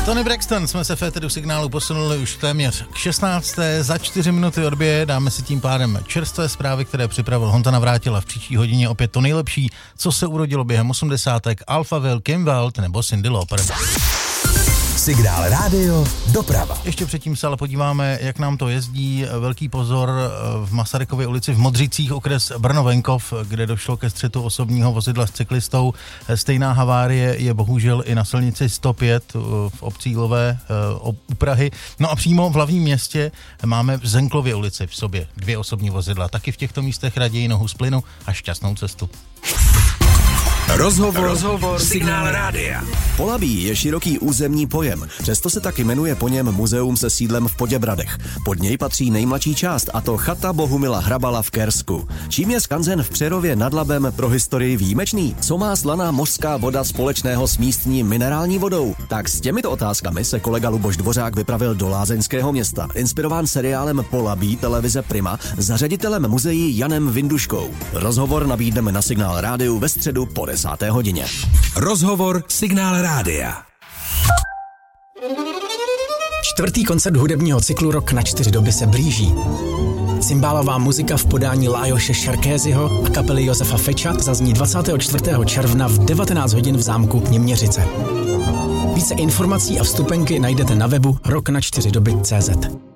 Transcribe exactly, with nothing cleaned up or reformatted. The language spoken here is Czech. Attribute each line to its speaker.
Speaker 1: Tony Braxton, jsme se v éteru Signálu posunuli už téměř k šestnácté Za čtyři minuty odbije, dáme si tím pádem čerstvé zprávy, které připravil Honza Navrátila. V příští hodině opět to nejlepší, co se urodilo během osmdesátek, Alphaville, Kim Wilde nebo Cyndi Lauper.
Speaker 2: Signál rádio, doprava.
Speaker 1: Ještě předtím se ale podíváme, jak nám to jezdí. Velký pozor v Masarykově ulici v Modřicích, okres Brno-Venkov, kde došlo ke střetu osobního vozidla s cyklistou. Stejná havárie je bohužel i na silnici sto pět v obci Jílové u Prahy. No a přímo v hlavním městě máme v Zenklově ulici v sobě dvě osobní vozidla. Taky v těchto místech raději nohu z plynu a šťastnou cestu.
Speaker 2: Rozhovor, Rozhovor Signál rádia. Polabí je široký územní pojem, přesto se tak jmenuje po něm muzeum se sídlem v Poděbradech. Pod něj patří nejmladší část, a to chata Bohumila Hrabala v Kersku. Čím je skanzen v Přerově nad Labem pro historii výjimečný? Co má slaná mořská voda společného s místní minerální vodou? Tak s těmito otázkami se kolega Luboš Dvořák vypravil do lázeňského města, inspirován seriálem Polabí televize Prima za ředitelem muzeí Janem Vinduškou. Rozhovor nabídneme na Signál rádiu ve středu po desáté hodině. Rozhovor Signál rádia.
Speaker 3: Čtvrtý koncert hudebního cyklu Rok na čtyři doby se blíží. Cymbálová muzika v podání Lajoše Šarkézyho a kapely Josefa Feča zazní dvacátého čtvrtého června v devatenáct hodin v zámku Něměřice. Více informací a vstupenky najdete na webu rok na čtyři doby tečka cé zet.